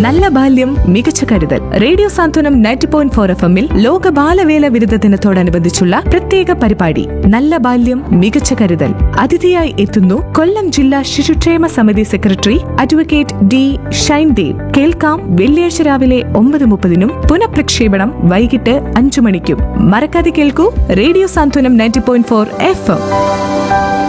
നല്ല ബാല്യം മികച്ച കരുതൽ. റേഡിയോ സാന്ത്വനം 90.4 FM-ൽ ലോക ബാലവേല വിരുദ്ധ ദിനത്തോടനുബന്ധിച്ചുള്ള പ്രത്യേക പരിപാടി നല്ല ബാല്യം മികച്ച കരുതൽ. അതിഥിയായി എത്തുന്നു കൊല്ലം ജില്ലാ ശിശുക്ഷേമ സമിതി സെക്രട്ടറി അഡ്വക്കേറ്റ് ഡി ഷൈൻദേവ്. കേൾക്കാം വെള്ളിയാഴ്ച രാവിലെ 9:30-നും പുനഃപ്രക്ഷേപണം വൈകിട്ട് 5 മണിക്കും. മറക്കാതെ കേൾക്കൂ റേഡിയോ സാന്ത്വനം 90.4 FM.